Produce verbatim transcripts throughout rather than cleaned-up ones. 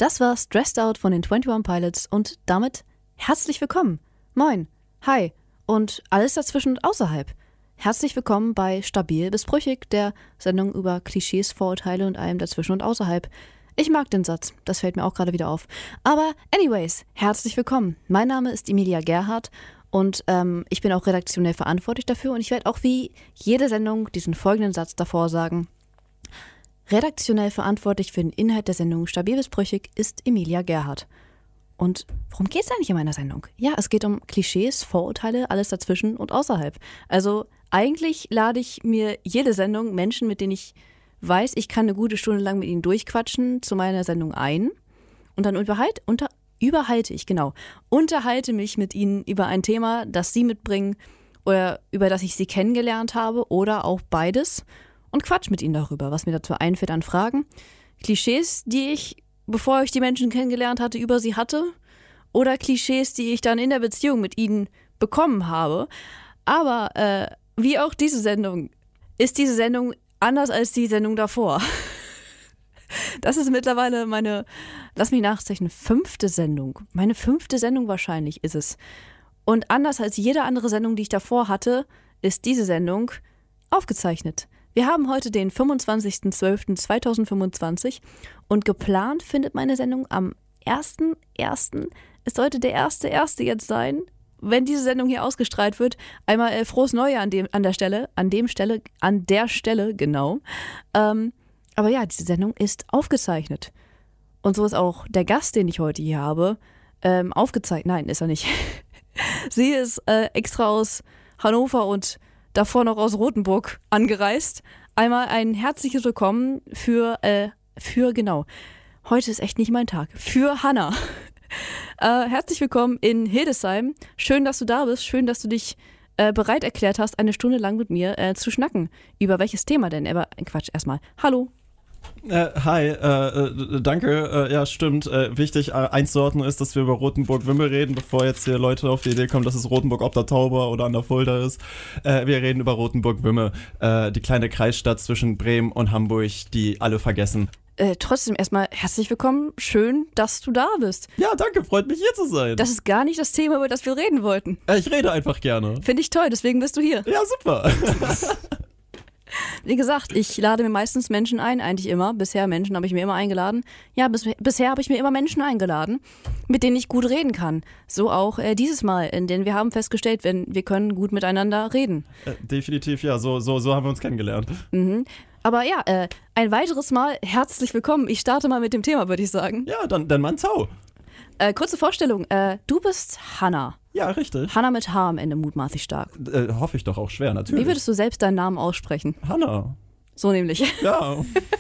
Das war Stressed Out von den einundzwanzig Pilots und damit herzlich willkommen. Moin, hi und alles dazwischen und außerhalb. Herzlich willkommen bei Stabil bis Brüchig, der Sendung über Klischees, Vorurteile und allem dazwischen und außerhalb. Ich mag den Satz, das fällt mir auch gerade wieder auf. Aber anyways, herzlich willkommen. Mein Name ist Emilia Gerhardt und ähm, ich bin auch redaktionell verantwortlich dafür und ich werde auch wie jede Sendung diesen folgenden Satz davor sagen. Redaktionell verantwortlich für den Inhalt der Sendung Stabil bis Brüchig ist Emilia Gerhardt. Und worum geht es eigentlich in meiner Sendung? Ja, es geht um Klischees, Vorurteile, alles dazwischen und außerhalb. Also eigentlich lade ich mir jede Sendung Menschen, mit denen ich weiß, ich kann eine gute Stunde lang mit ihnen durchquatschen, zu meiner Sendung ein. Und dann überhalt, unter, überhalte ich, genau, unterhalte mich mit ihnen über ein Thema, das sie mitbringen oder über das ich sie kennengelernt habe oder auch beides. Und quatsch mit ihnen darüber, was mir dazu einfällt an Fragen. Klischees, die ich, bevor ich die Menschen kennengelernt hatte, über sie hatte. Oder Klischees, die ich dann in der Beziehung mit ihnen bekommen habe. Aber äh, wie auch diese Sendung, ist diese Sendung anders als die Sendung davor. Das ist mittlerweile meine, lass mich nachzeichnen, fünfte Sendung. Meine fünfte Sendung wahrscheinlich ist es. Und anders als jede andere Sendung, die ich davor hatte, ist diese Sendung aufgezeichnet. Wir haben heute den fünfundzwanzigsten zwölften zweitausendfünfundzwanzig und geplant findet meine Sendung am ersten ersten Es sollte der erste erste jetzt sein, wenn diese Sendung hier ausgestrahlt wird. Einmal äh, frohes Neujahr an dem, an der Stelle, an dem Stelle, an der Stelle, genau. Ähm, aber ja, diese Sendung ist aufgezeichnet. Und so ist auch der Gast, den ich heute hier habe, ähm, aufgezeichnet. Nein, ist er nicht. Sie ist äh, extra aus Hannover und davor noch aus Rothenburg angereist. Einmal ein herzliches Willkommen für, äh, für, genau, heute ist echt nicht mein Tag, für Hanna. äh, herzlich willkommen in Hildesheim. Schön, dass du da bist. Schön, dass du dich äh, bereit erklärt hast, eine Stunde lang mit mir äh, zu schnacken. Über welches Thema denn? Aber Quatsch, erstmal. Hallo. Äh, hi, äh, äh, danke, äh, ja stimmt, äh, wichtig äh, einzuordnen ist, dass wir über Rothenburg-Wimmel reden, bevor jetzt hier Leute auf die Idee kommen, dass es Rothenburg ob der Tauber oder an der Fulda ist. Äh, wir reden über Rothenburg-Wimmel, äh, die kleine Kreisstadt zwischen Bremen und Hamburg, die alle vergessen. Äh, trotzdem erstmal herzlich willkommen, schön, dass du da bist. Ja, danke, freut mich hier zu sein. Das ist gar nicht das Thema, über das wir reden wollten. Äh, ich rede einfach gerne. Finde ich toll, deswegen bist du hier. Ja, super. Wie gesagt, ich lade mir meistens Menschen ein, eigentlich immer. Bisher Menschen habe ich mir immer eingeladen. Ja, bis, bisher habe ich mir immer Menschen eingeladen, mit denen ich gut reden kann. So auch äh, dieses Mal, in denen wir haben festgestellt, wenn wir können gut miteinander reden. Äh, definitiv, ja, so, so, so haben wir uns kennengelernt. Mhm. Aber ja, äh, ein weiteres Mal herzlich willkommen. Ich starte mal mit dem Thema, würde ich sagen. Ja, dann, dann Mann, Zau. Äh, kurze Vorstellung, äh, du bist Hanna. Ja, richtig. Hanna mit H am Ende, mutmaßlich stark. Äh, hoffe ich doch auch schwer, natürlich. Wie würdest du selbst deinen Namen aussprechen? Hanna. So nämlich. Ja.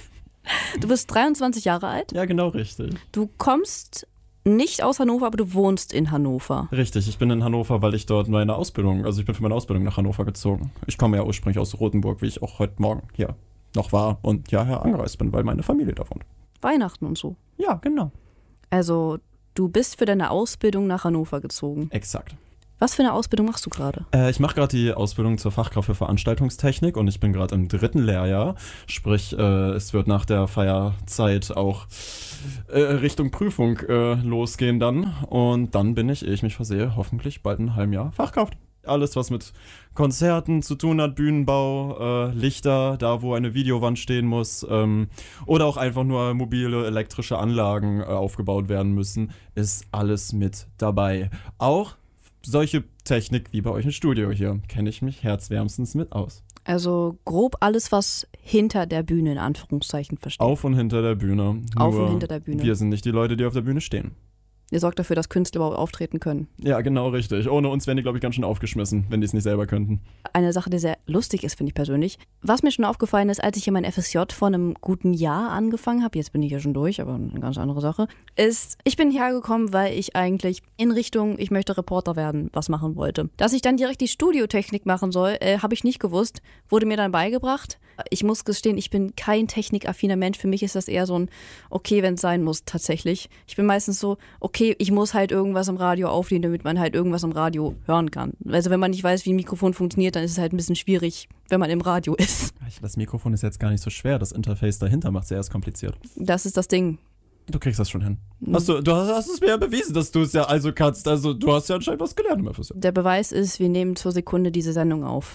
Du bist dreiundzwanzig Jahre alt. Ja, genau richtig. Du kommst nicht aus Hannover, aber du wohnst in Hannover. Richtig, ich bin in Hannover, weil ich dort meine Ausbildung, also ich bin für meine Ausbildung nach Hannover gezogen. Ich komme ja ursprünglich aus Rothenburg, wie ich auch heute Morgen hier noch war und ja, hier angereist bin, weil meine Familie da wohnt. Weihnachten und so. Ja, genau. Also, du bist für deine Ausbildung nach Hannover gezogen. Exakt. Was für eine Ausbildung machst du gerade? Äh, ich mache gerade die Ausbildung zur Fachkraft für Veranstaltungstechnik und ich bin gerade im dritten Lehrjahr. Sprich, äh, es wird nach der Feierzeit auch äh, Richtung Prüfung äh, losgehen dann. Und dann bin ich, ehe ich mich versehe, hoffentlich bald in einem halben Jahr Fachkraft. Alles, was mit Konzerten zu tun hat, Bühnenbau, äh, Lichter, da wo eine Videowand stehen muss, ähm, oder auch einfach nur mobile elektrische Anlagen äh, aufgebaut werden müssen, ist alles mit dabei. Auch solche Technik wie bei euch im Studio hier kenne ich mich herzwärmstens mit aus. Also grob alles, was hinter der Bühne in Anführungszeichen versteht. Auf und hinter der Bühne. Auf Nur und hinter der Bühne. Wir sind nicht die Leute, die auf der Bühne stehen. Ihr sorgt dafür, dass Künstler überhaupt auftreten können. Ja, genau richtig. Ohne uns wären die, glaube ich, ganz schön aufgeschmissen, wenn die es nicht selber könnten. Eine Sache, die sehr lustig ist, finde ich persönlich. Was mir schon aufgefallen ist, als ich hier mein F S J vor einem guten Jahr angefangen habe, jetzt bin ich ja schon durch, aber eine ganz andere Sache, ist, ich bin hierher gekommen, weil ich eigentlich in Richtung, ich möchte Reporter werden, was machen wollte. Dass ich dann direkt die Studiotechnik machen soll, äh, habe ich nicht gewusst, wurde mir dann beigebracht. Ich muss gestehen, ich bin kein technikaffiner Mensch. Für mich ist das eher so ein, okay, wenn es sein muss, tatsächlich. Ich bin meistens so, okay, ich muss halt irgendwas im Radio aufnehmen, damit man halt irgendwas im Radio hören kann. Also wenn man nicht weiß, wie ein Mikrofon funktioniert, dann ist es halt ein bisschen schwierig, wenn man im Radio ist. Das Mikrofon ist jetzt gar nicht so schwer. Das Interface dahinter macht es ja erst kompliziert. Das ist das Ding. Du kriegst das schon hin. Hast du, du hast, hast es mir ja bewiesen, dass du es ja also kannst. Also du hast ja anscheinend was gelernt im F S J. Der Beweis ist, wir nehmen zur Sekunde diese Sendung auf.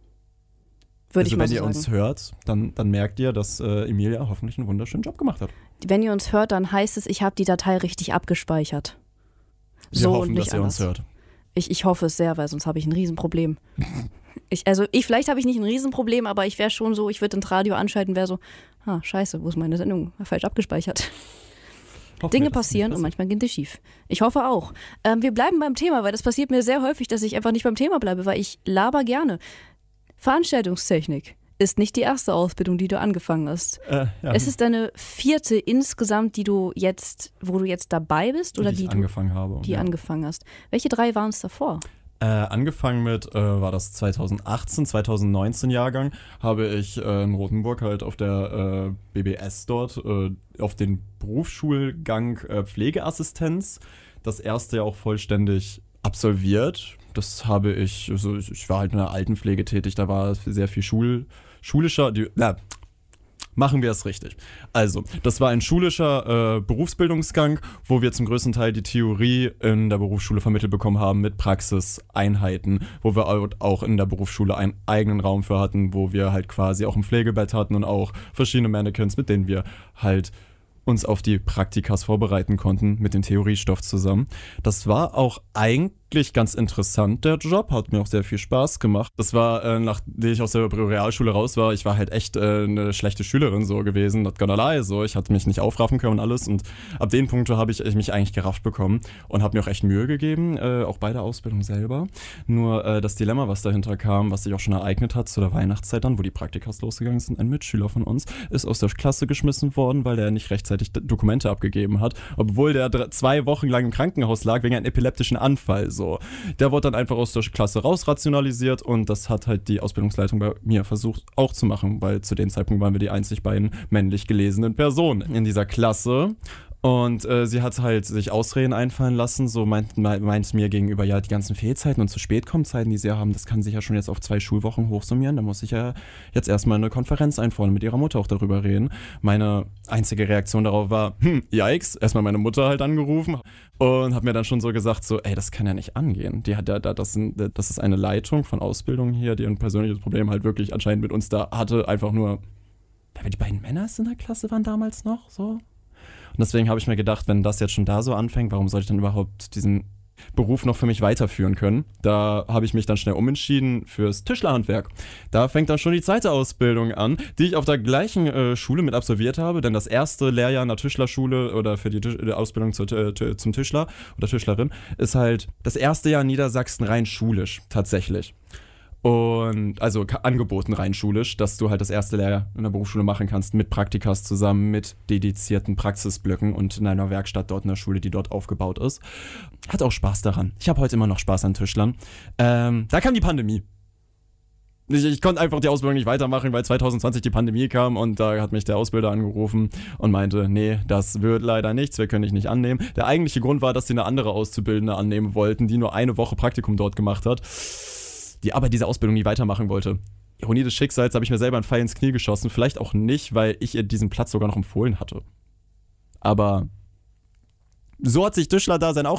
Würde also ich mal wenn so ihr sagen. uns hört, dann, dann merkt ihr, dass äh, Emilia hoffentlich einen wunderschönen Job gemacht hat. Wenn ihr uns hört, dann heißt es, ich habe die Datei richtig abgespeichert. Wir so hoffen, und nicht dass ihr anders. uns hört. Ich, ich hoffe es sehr, weil sonst habe ich ein Riesenproblem. Ich, also ich, vielleicht habe ich nicht ein Riesenproblem, aber ich wäre schon so, ich würde ins Radio anschalten, wäre so, ah, scheiße, wo ist meine Sendung? Falsch abgespeichert. Hoffen Dinge wir, dass es passieren nicht und passiert. manchmal gehen die schief. Ich hoffe auch. Ähm, wir bleiben beim Thema, weil das passiert mir sehr häufig, dass ich einfach nicht beim Thema bleibe, weil ich laber gerne. Veranstaltungstechnik ist nicht die erste Ausbildung, die du angefangen hast. Äh, ja, Es ist deine vierte insgesamt, die du jetzt, wo du jetzt dabei bist oder die die, ich du angefangen habe. die ja. angefangen hast. Welche drei waren es davor? Äh, angefangen mit, äh, war das zwanzig achtzehn, zwanzig neunzehn Jahrgang, habe ich äh, in Rothenburg halt auf der äh, B B S dort, äh, auf den Berufsschulgang äh, Pflegeassistenz, das erste Jahr auch vollständig absolviert. Das habe ich, also ich, ich war halt in der Altenpflege tätig, da war sehr viel Schul, schulischer, die, na, machen wir es richtig. Also, das war ein schulischer äh, Berufsbildungsgang, wo wir zum größten Teil die Theorie in der Berufsschule vermittelt bekommen haben mit Praxiseinheiten, wo wir auch in der Berufsschule einen eigenen Raum für hatten, wo wir halt quasi auch ein Pflegebett hatten und auch verschiedene Mannequins, mit denen wir halt uns auf die Praktikas vorbereiten konnten mit dem Theoriestoff zusammen. Das war auch eigentlich ganz interessant, der Job, hat mir auch sehr viel Spaß gemacht. Das war, äh, nachdem ich aus der Realschule raus war, ich war halt echt äh, eine schlechte Schülerin so gewesen, not gonna lie, so, ich hatte mich nicht aufraffen können und alles und ab den Punkt habe ich mich eigentlich gerafft bekommen und habe mir auch echt Mühe gegeben, äh, auch bei der Ausbildung selber. Nur äh, das Dilemma, was dahinter kam, was sich auch schon ereignet hat zu der Weihnachtszeit dann, wo die Praktikas losgegangen sind, ein Mitschüler von uns ist aus der Klasse geschmissen worden, weil der nicht rechtzeitig Dokumente abgegeben hat, obwohl der drei, zwei Wochen lang im Krankenhaus lag wegen einem epileptischen Anfall. So. Der wurde dann einfach aus der Klasse rausrationalisiert und das hat halt die Ausbildungsleitung bei mir versucht auch zu machen, weil zu dem Zeitpunkt waren wir die einzig beiden männlich gelesenen Personen in dieser Klasse. Und äh, sie hat halt sich Ausreden einfallen lassen, so meint, meint mir gegenüber, ja, die ganzen Fehlzeiten und zu spät kommen Zeiten, die sie haben, das kann sich ja schon jetzt auf zwei Schulwochen hochsummieren, da muss ich ja jetzt erstmal eine Konferenz einfordern, mit ihrer Mutter auch darüber reden. Meine einzige Reaktion darauf war, hm, yikes, erstmal meine Mutter halt angerufen und hab mir dann schon so gesagt, so, ey, das kann ja nicht angehen. Die hat ja, das, sind, das ist eine Leitung von Ausbildung hier, die ein persönliches Problem halt wirklich anscheinend mit uns da hatte, einfach nur, weil die beiden Männer in der Klasse waren damals noch, so. Und deswegen habe ich mir gedacht, wenn das jetzt schon da so anfängt, warum soll ich dann überhaupt diesen Beruf noch für mich weiterführen können? Da habe ich mich dann schnell umentschieden fürs Tischlerhandwerk. Da fängt dann schon die zweite Ausbildung an, die ich auf der gleichen äh, Schule mit absolviert habe, denn das erste Lehrjahr in der Tischlerschule oder für die, Tisch- die Ausbildung zur, äh, zum Tischler oder Tischlerin ist halt das erste Jahr in Niedersachsen rein schulisch, tatsächlich. Und also ka- angeboten rein schulisch, dass du halt das erste Lehrjahr in der Berufsschule machen kannst mit Praktikas zusammen, mit dedizierten Praxisblöcken und in einer Werkstatt dort in der Schule, die dort aufgebaut ist. Hat auch Spaß daran. Ich habe heute immer noch Spaß an Tischlern. Ähm, da kam die Pandemie. Ich, ich konnte einfach die Ausbildung nicht weitermachen, weil zwanzig zwanzig die Pandemie kam und da hat mich der Ausbilder angerufen und meinte, nee, das wird leider nichts, wir können dich nicht annehmen. Der eigentliche Grund war, dass sie eine andere Auszubildende annehmen wollten, die nur eine Woche Praktikum dort gemacht hat, die aber diese Ausbildung nie weitermachen wollte. Ironie des Schicksals, habe ich mir selber einen Pfeil ins Knie geschossen. Vielleicht auch nicht, weil ich ihr diesen Platz sogar noch empfohlen hatte. Aber so hat sich Tischler-Dasein auch